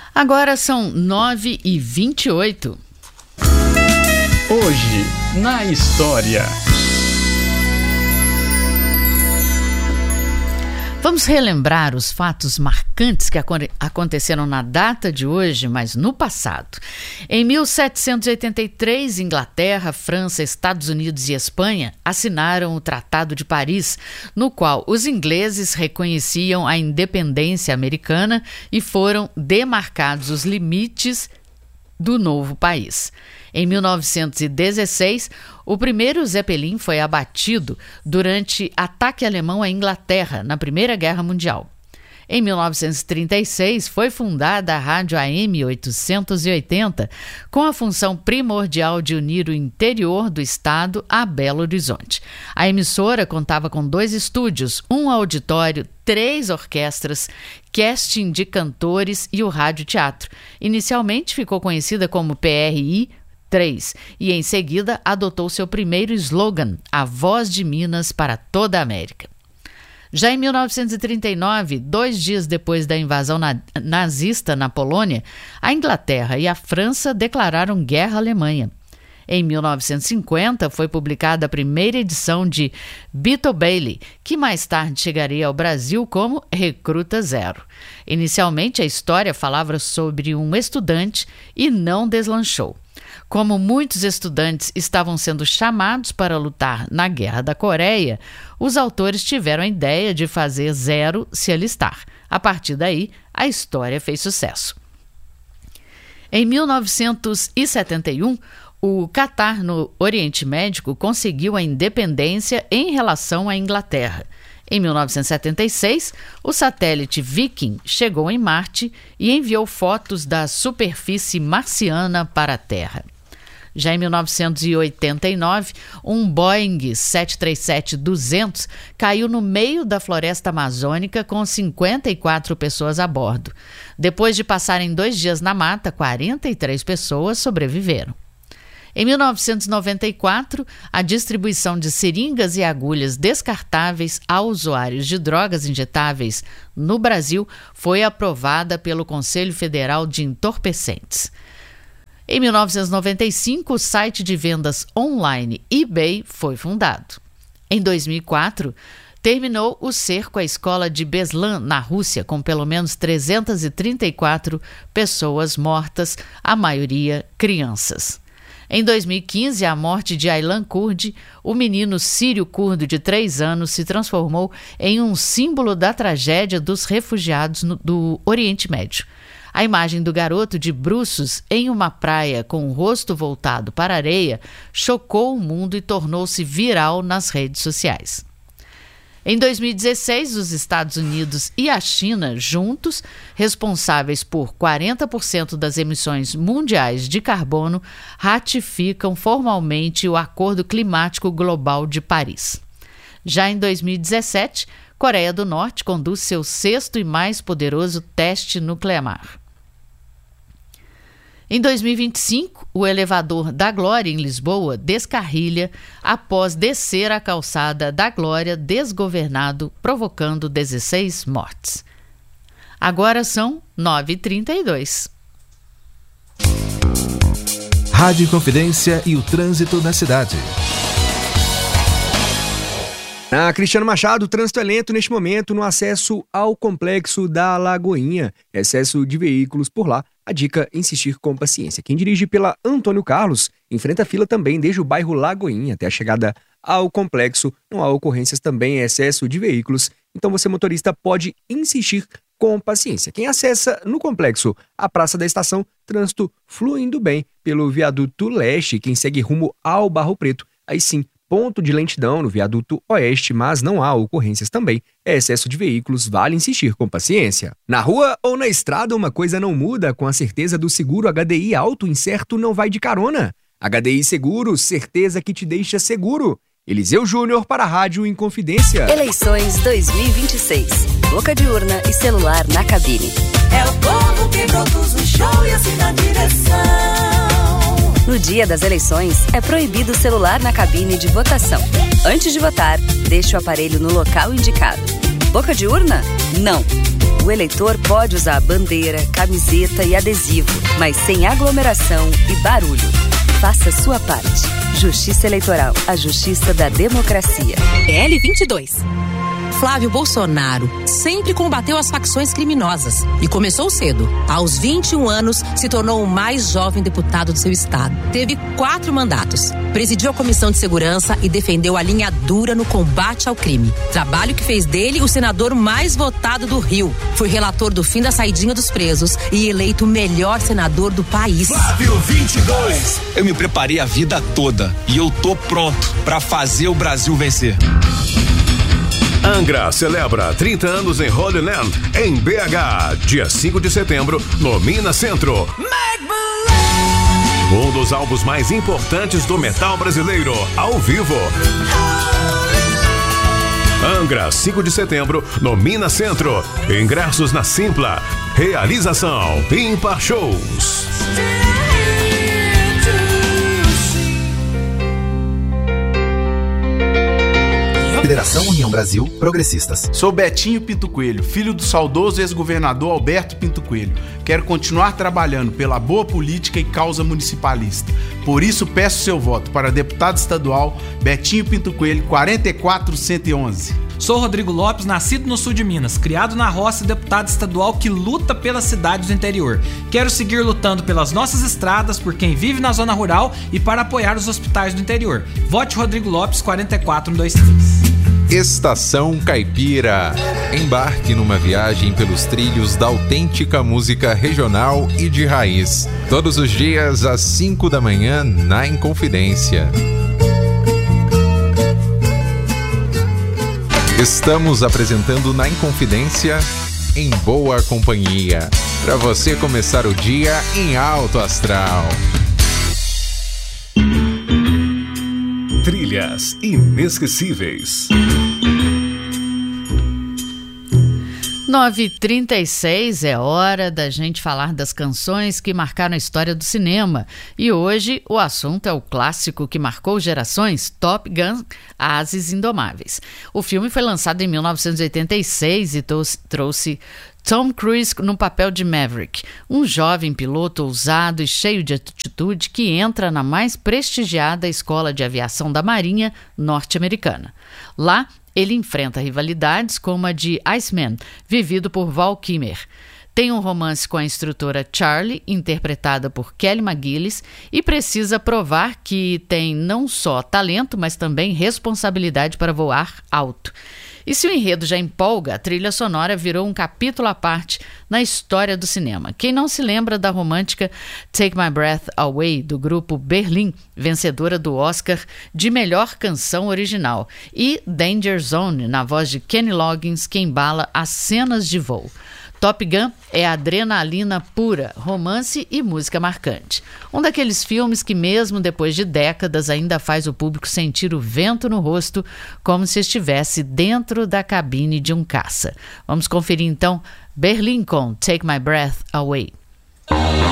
Agora são 9h28. Hoje, na história. Vamos relembrar os fatos marcantes que aconteceram na data de hoje, mas no passado. Em 1783, Inglaterra, França, Estados Unidos e Espanha assinaram o Tratado de Paris, no qual os ingleses reconheciam a independência americana e foram demarcados os limites do novo país. Em 1916, o primeiro Zeppelin foi abatido durante ataque alemão à Inglaterra na Primeira Guerra Mundial. Em 1936, foi fundada a Rádio AM 880, com a função primordial de unir o interior do estado a Belo Horizonte. A emissora contava com 2 estúdios, um auditório, 3 orquestras, casting de cantores e o rádio-teatro. Inicialmente ficou conhecida como PRI 3 e em seguida adotou seu primeiro slogan, A Voz de Minas para toda a América. Já em 1939, 2 dias depois da invasão nazista na Polônia, a Inglaterra e a França declararam guerra à Alemanha. Em 1950, foi publicada a primeira edição de Beetle Bailey, que mais tarde chegaria ao Brasil como Recruta Zero. Inicialmente, a história falava sobre um estudante e não deslanchou. Como muitos estudantes estavam sendo chamados para lutar na Guerra da Coreia, os autores tiveram a ideia de fazer Zero se alistar. A partir daí, a história fez sucesso. Em 1971, o Catar, no Oriente Médio, conseguiu a independência em relação à Inglaterra. Em 1976, o satélite Viking chegou em Marte e enviou fotos da superfície marciana para a Terra. Já em 1989, um Boeing 737-200 caiu no meio da floresta amazônica com 54 pessoas a bordo. Depois de passarem 2 dias na mata, 43 pessoas sobreviveram. Em 1994, a distribuição de seringas e agulhas descartáveis a usuários de drogas injetáveis no Brasil foi aprovada pelo Conselho Federal de Entorpecentes. Em 1995, o site de vendas online eBay foi fundado. Em 2004, terminou o cerco à escola de Beslan, na Rússia, com pelo menos 334 pessoas mortas, a maioria crianças. Em 2015, a morte de Aylan Kurdi, o menino sírio-curdo de 3 anos, se transformou em um símbolo da tragédia dos refugiados do Oriente Médio. A imagem do garoto de bruços em uma praia com o rosto voltado para a areia chocou o mundo e tornou-se viral nas redes sociais. Em 2016, os Estados Unidos e a China, juntos, responsáveis por 40% das emissões mundiais de carbono, ratificam formalmente o Acordo Climático Global de Paris. Já em 2017, Coreia do Norte conduz seu 6º e mais poderoso teste nuclear. Em 2025, o elevador da Glória, em Lisboa, descarrilha após descer a calçada da Glória desgovernado, provocando 16 mortes. Agora são 9h32. Rádio Inconfidência e o trânsito na cidade. Na Cristiano Machado, o trânsito é lento neste momento no acesso ao complexo da Lagoinha. Excesso de veículos por lá. A dica é insistir com paciência. Quem dirige pela Antônio Carlos enfrenta fila também desde o bairro Lagoinha até a chegada ao complexo. Não há ocorrências também, excesso de veículos. Então você, motorista, pode insistir com paciência. Quem acessa no complexo a Praça da Estação, trânsito fluindo bem pelo viaduto leste. Quem segue rumo ao Barro Preto, aí sim, ponto de lentidão no viaduto oeste, mas não há ocorrências também. É excesso de veículos, vale insistir com paciência. Na rua ou na estrada, uma coisa não muda. Com a certeza do seguro HDI Auto Incerto não vai de carona. HDI Seguro, certeza que te deixa seguro. Eliseu Júnior para a Rádio Inconfidência. Eleições 2026. Boca de urna e celular na cabine. É o povo que produz o show e assina a direção. No dia das eleições, é proibido o celular na cabine de votação. Antes de votar, deixe o aparelho no local indicado. Boca de urna? Não. O eleitor pode usar bandeira, camiseta e adesivo, mas sem aglomeração e barulho. Faça sua parte. Justiça Eleitoral, a justiça da democracia. PL 22. Flávio Bolsonaro sempre combateu as facções criminosas e começou cedo. Aos 21 anos, se tornou o mais jovem deputado do seu estado. Teve 4 mandatos. Presidiu a Comissão de Segurança e defendeu a linha dura no combate ao crime. Trabalho que fez dele o senador mais votado do Rio. Foi relator do fim da saidinha dos presos e eleito o melhor senador do país. Flávio 22. Eu me preparei a vida toda e eu tô pronto pra fazer o Brasil vencer. Angra celebra 30 anos em Holy Land, em BH, dia 5 de setembro, no Minas Centro. Um dos álbuns mais importantes do metal brasileiro, ao vivo. Angra, 5 de setembro, no Minas Centro. Ingressos na Simpla. Realização Ímpar Shows. Federação União Brasil Progressistas. Sou Betinho Pinto Coelho, filho do saudoso ex-governador Alberto Pinto Coelho. Quero continuar trabalhando pela boa política e causa municipalista. Por isso peço seu voto para deputado estadual Betinho Pinto Coelho, 44111. Sou Rodrigo Lopes, nascido no sul de Minas, criado na roça e deputado estadual que luta pelas cidades do interior. Quero seguir lutando pelas nossas estradas, por quem vive na zona rural e para apoiar os hospitais do interior. Vote Rodrigo Lopes, 44123. Estação Caipira. Embarque numa viagem pelos trilhos da autêntica música regional e de raiz. Todos os dias às 5 da manhã na Inconfidência. Estamos apresentando na Inconfidência Em Boa Companhia, para você começar o dia em alto astral. Trilhas inesquecíveis. 9h36 é hora da gente falar das canções que marcaram a história do cinema. E hoje o assunto é o clássico que marcou gerações, Top Gun: Ases Indomáveis. O filme foi lançado em 1986 e trouxe Tom Cruise no papel de Maverick, um jovem piloto ousado e cheio de atitude que entra na mais prestigiada escola de aviação da Marinha norte-americana. Lá, ele enfrenta rivalidades como a de Iceman, vivido por Val Kilmer. Tem um romance com a instrutora Charlie, interpretada por Kelly McGillis, e precisa provar que tem não só talento, mas também responsabilidade para voar alto. E se o enredo já empolga, a trilha sonora virou um capítulo à parte na história do cinema. Quem não se lembra da romântica Take My Breath Away, do grupo Berlim, vencedora do Oscar de melhor canção original, e Danger Zone, na voz de Kenny Loggins, que embala as cenas de voo. Top Gun é adrenalina pura, romance e música marcante. Um daqueles filmes que, mesmo depois de décadas, ainda faz o público sentir o vento no rosto, como se estivesse dentro da cabine de um caça. Vamos conferir então Berlim com Take My Breath Away.